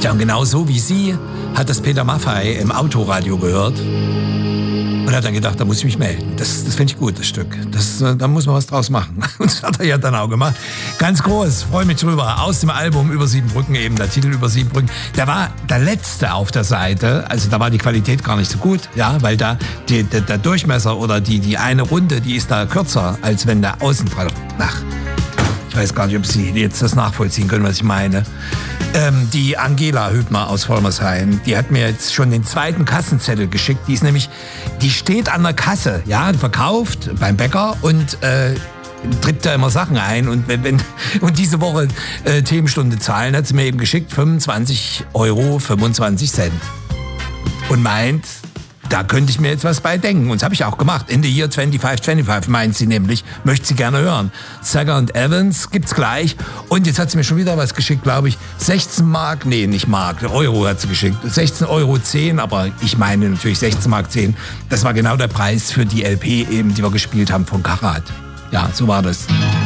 Ja, und genau so wie Sie hat das Peter Maffay im Autoradio gehört und hat dann gedacht, da muss ich mich melden. Das finde ich gut, das Stück. Da muss man was draus machen. Und das hat er ja dann auch gemacht. Ganz groß, freue mich drüber. Aus dem Album Über 7 Brücken, eben der Titel Über 7 Brücken. Der war der letzte auf der Seite, also da war die Qualität gar nicht so gut, ja, weil da der Durchmesser oder die eine Runde, die ist da kürzer, als wenn der Außenfall. Ich weiß gar nicht, ob Sie jetzt das nachvollziehen können, was ich meine. Die Angela Hübner aus Vollmersheim, die hat mir jetzt schon den zweiten Kassenzettel geschickt. Die steht an der Kasse, ja, verkauft beim Bäcker und trippt da immer Sachen ein. Und und diese Woche Themenstunde zahlen, hat sie mir eben geschickt 25,25 €. Und meint, da könnte ich mir jetzt was bei denken. Und das habe ich auch gemacht. In the year 2525 meint sie nämlich, möchte sie gerne hören. Sager und Evans gibt's gleich. Und jetzt hat sie mir schon wieder was geschickt, glaube ich. 16 Mark, nee, nicht Mark, Euro hat sie geschickt. 16,10 €, aber ich meine natürlich 16,10 Mark. Das war genau der Preis für die LP eben, die wir gespielt haben von Karat. Ja, so war das.